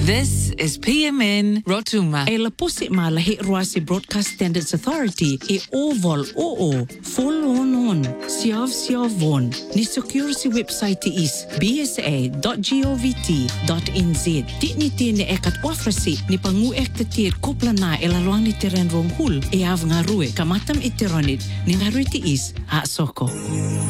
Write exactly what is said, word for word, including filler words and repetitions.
This is P M N Rotuma. E la posi ma la he Roasi Broadcast Standards Authority e oval o o full on on siav siav on ni security website is b s a dot govt dot n z. Di ni tine e kat wafrasi ni pangu ek te tir kopla na e la luang ni teren rom hul e av ngarue kamatam iteronit ni ngarue ti is a soko.